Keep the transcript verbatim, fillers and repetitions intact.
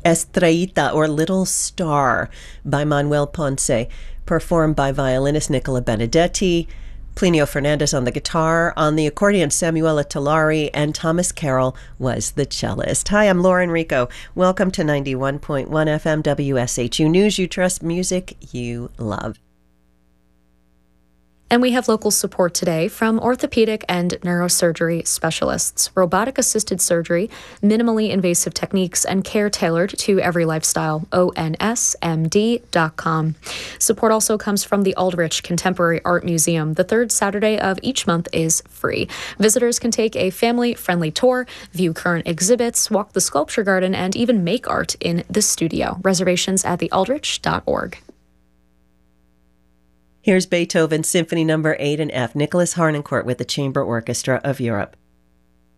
Estrellita, or Little Star, by Manuel Ponce, performed by violinist Nicola Benedetti, Plinio Fernandez on the guitar, on the accordion Samuela Tallari, and Thomas Carroll was the cellist. Hi, I'm Lauren Rico. Welcome to ninety-one point one F M W S H U News. You trust, music you love. And we have local support today from orthopedic and neurosurgery specialists, robotic-assisted surgery, minimally invasive techniques, and care tailored to every lifestyle, O N S M D dot com. Support also comes from the Aldrich Contemporary Art Museum. The third Saturday of each month is free. Visitors can take a family-friendly tour, view current exhibits, walk the sculpture garden, and even make art in the studio. Reservations at the aldrich dot org. Here's Beethoven Symphony Number eight in F, Nicholas Harnoncourt with the Chamber Orchestra of Europe.